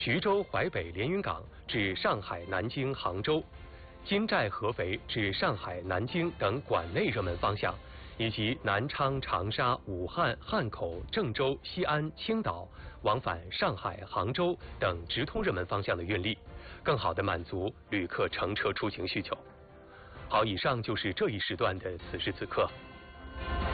徐州淮北连云港至上海、南京、杭州，金寨合肥至上海、南京等管内热门方向，以及南昌、长沙、武汉、汉口、郑州、西安、青岛往返上海、杭州等直通热门方向的运力，更好地满足旅客乘车出行需求。好，以上就是这一时段的此时此刻。